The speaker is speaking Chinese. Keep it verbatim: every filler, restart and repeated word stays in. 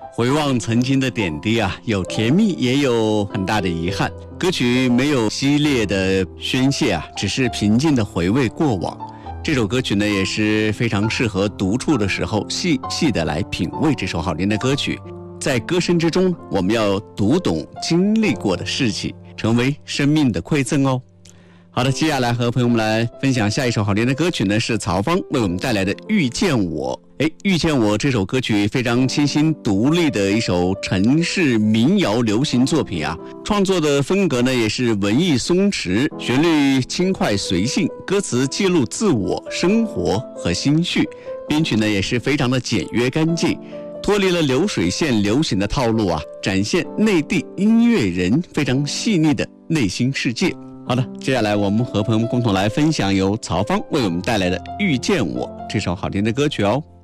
回望曾经的点滴啊，有甜蜜，也有很大的遗憾。歌曲没有激烈的宣泄啊，只是平静的回味过往。这首歌曲呢，也是非常适合独处的时候细细的来品味这首好听的歌曲。在歌声之中，我们要读懂经历过的事情，成为生命的馈赠哦。好的，接下来和朋友们来分享下一首好听的歌曲呢，是曹芳为我们带来的《遇见我》。哎，遇见我这首歌曲非常清新独立的一首城市民谣流行作品啊，创作的风格呢也是文艺松弛，旋律轻快随性，歌词记录自我生活和心绪，编曲呢也是非常的简约干净，脱离了流水线流行的套路啊，展现内地音乐人非常细腻的内心世界。好的，接下来我们和朋友们共同来分享由曹芳为我们带来的《遇见我》这首好听的歌曲哦。